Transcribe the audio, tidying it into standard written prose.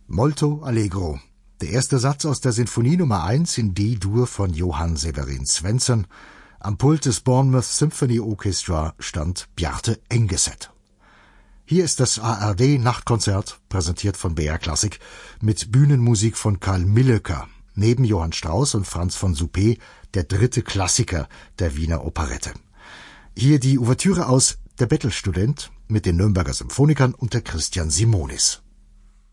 Molto Allegro. Der erste Satz aus der Sinfonie Nummer 1 in D-Dur von Johann Severin Svensson. Am Pult des Bournemouth Symphony Orchestra stand Bjarte Engeset. Hier ist das ARD-Nachtkonzert, präsentiert von BR Klassik, mit Bühnenmusik von Karl Millöcker, neben Johann Strauss und Franz von Suppé, der dritte Klassiker der Wiener Operette. Hier die Ouvertüre aus Der Bettelstudent mit den Nürnberger Symphonikern unter Christian Simonis.